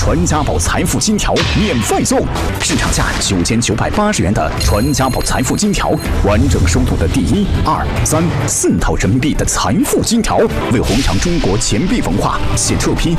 传家宝财富金条免费送，市场价9980元的传家宝财富金条，完整收录的第1、2、3、4套人民币的财富金条，为弘扬中国钱币文化，写特批